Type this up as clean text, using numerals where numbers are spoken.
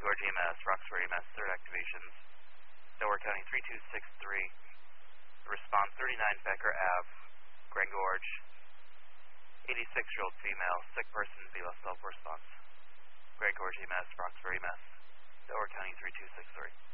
Gorge EMS, Roxbury EMS, third activations, Delaware County 3263, response 39 Becker Ave, Grand Gorge, 86-year-old female, sick person, BLS self response. Grand Gorge EMS, Roxbury EMS, Delaware County 3263.